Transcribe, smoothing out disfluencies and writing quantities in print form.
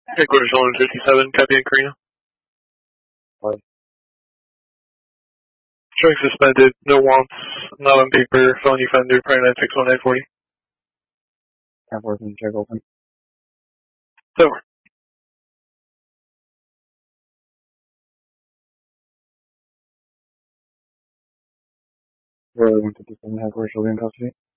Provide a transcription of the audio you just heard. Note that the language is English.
Headquarters 157, copy in Karina. What? Showing suspended, no wants, not on paper, felony offender, prior 961940. 10-4, check open. So, Royal 157, headquarters will be in custody.